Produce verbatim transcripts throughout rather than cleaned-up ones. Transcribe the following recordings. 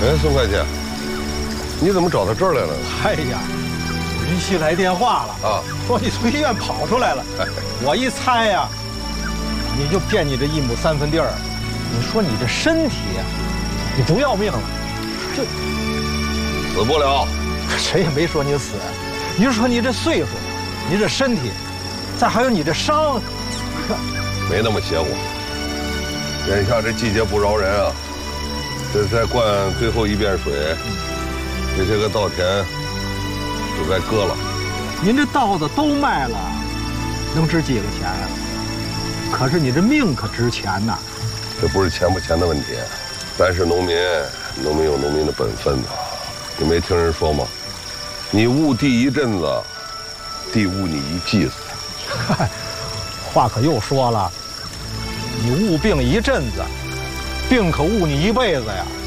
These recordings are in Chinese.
哎，宋会计，你怎么找到这儿来了？ 哎呀，云溪来电话了啊，说你从医院跑出来了。哎、我一猜呀、啊，你就骗你这一亩三分地儿。你说你这身体呀、啊，你不要命了，这死不了。 谁也没说你死，你就说你这岁数，你这身体，再还有你这伤， 没那么邪乎。眼下这季节不饶人啊，这再灌最后一遍水，这些个稻田就该割了。 您这稻子都卖了，能值几个钱呀、啊？可是你这命可值钱呐。 这不是钱不钱的问题，咱是农民，农民有农民的本分呐。你没听人说吗？你误地一阵子，地误你一季子。 嗨，话可又说了，你误病一阵子，病可误你一辈子呀。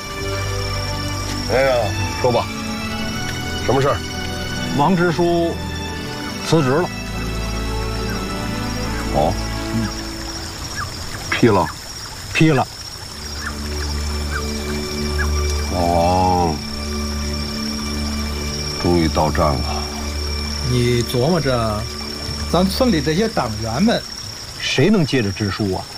哎呀，说吧，什么事儿？ 王支书辞职了。 哦，嗯，批了， 批了。 哦，终于到站了。 你琢磨着，咱村里这些党员们， 谁能接着支书啊？